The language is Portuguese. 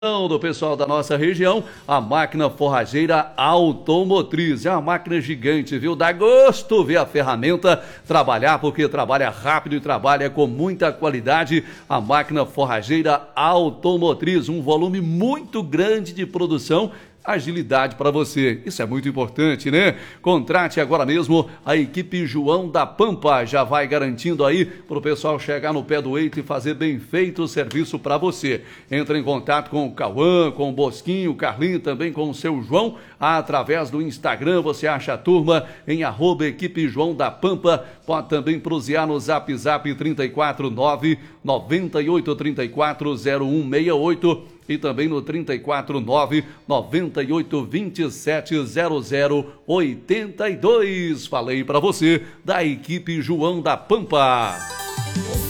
Do pessoal da nossa região, a máquina forrageira automotriz. É uma máquina gigante, viu? Dá gosto ver a ferramenta trabalhar, porque trabalha rápido e trabalha com muita qualidade. A máquina forrageira automotriz, um volume muito grande de produção, agilidade para você. Isso é muito importante, né? Contrate agora mesmo a equipe João da Pampa. Já vai garantindo aí para o pessoal chegar no pé do eito e fazer bem feito o serviço para você. Entra em contato com o Cauã, com o Bosquinho, o Carlinho, também com o seu João. Através do Instagram você acha a turma em @equipe João da Pampa. Pode também prosear no Zap 349 9834 0168 e também no 349 9827 0082. Falei para você da equipe João da Pampa.